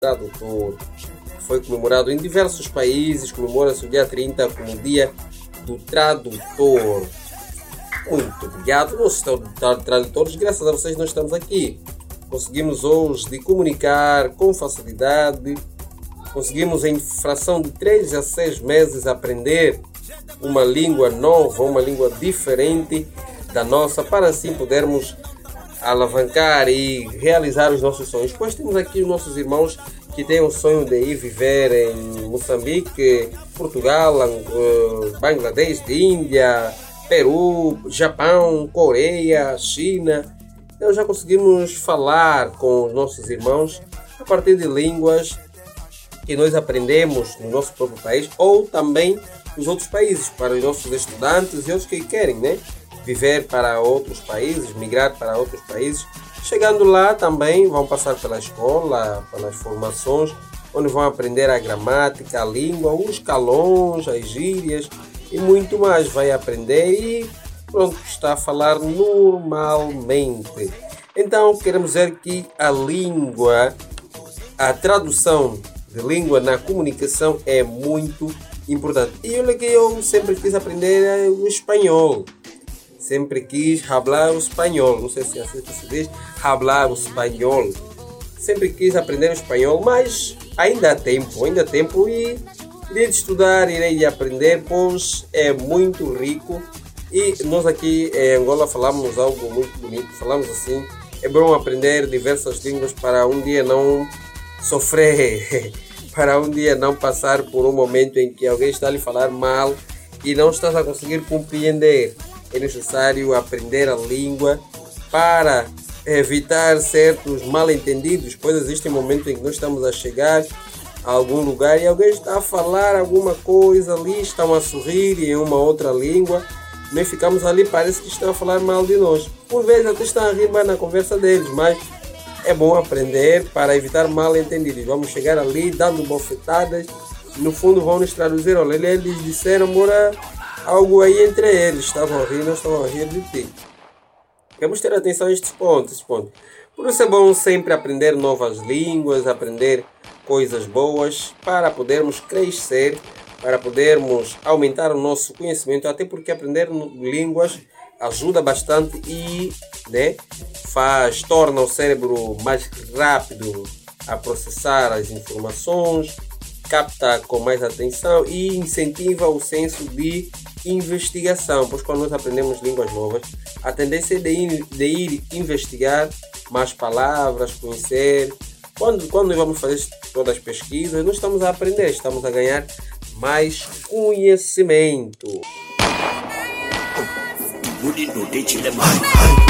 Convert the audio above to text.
tradutor. Foi comemorado em diversos países, comemora-se o dia 30 como Dia do Tradutor. Muito obrigado, nossos tradutores, graças a vocês nós estamos aqui. Conseguimos hoje de comunicar com facilidade, conseguimos em fração de 3 a 6 meses aprender uma língua nova, uma língua diferente da nossa, para assim podermos alavancar e realizar os nossos sonhos. Pois temos aqui os nossos irmãos que têm o sonho de ir viver em Moçambique, Portugal, Bangladesh, Índia, Peru, Japão, Coreia, China. Então já conseguimos falar com os nossos irmãos a partir de línguas que nós aprendemos no nosso próprio país ou também nos outros países, para os nossos estudantes e outros que querem, viver para outros países, migrar para outros países. Chegando lá também vão passar pela escola, pelas formações, onde vão aprender a gramática, a língua, os calões, as gírias e muito mais. Vai aprender e pronto, está a falar normalmente. Então queremos dizer que a língua, a tradução de língua na comunicação é muito importante. E olha que eu sempre quis aprender o espanhol. Sempre quis falar o espanhol. Não sei se é assim que se diz, falar o espanhol. Sempre quis aprender o espanhol, mas ainda há tempo e irei estudar, irei aprender, pois é muito rico. E nós aqui em Angola falamos algo muito bonito, falamos assim, é bom aprender diversas línguas para um dia não sofrer, para um dia não passar por um momento em que alguém está a lhe falar mal e não estás a conseguir compreender. É necessário aprender a língua para evitar certos mal-entendidos, pois existe um momento em que nós estamos a chegar a algum lugar e alguém está a falar alguma coisa ali, estão a sorrir em uma outra língua, nós ficamos ali, parece que estão a falar mal de nós. Por vezes até estão a rir mais na conversa deles, mas é bom aprender para evitar mal-entendidos. Vamos chegar ali dando bofetadas, no fundo vão nos traduzir, olha, eles disseram, mora algo aí entre eles, estavam a rir, não estavam a rir de ti. Vamos ter atenção a estes pontos. Por isso é bom sempre aprender novas línguas, aprender coisas boas, para podermos crescer, para podermos aumentar o nosso conhecimento, até porque aprender línguas ajuda bastante e torna o cérebro mais rápido a processar as informações, capta com mais atenção e incentiva o senso de investigação, pois quando nós aprendemos línguas novas, a tendência é de ir investigar mais palavras, conhecer. Quando nós vamos fazer todas as pesquisas, nós estamos a aprender, estamos a ganhar mais conhecimento.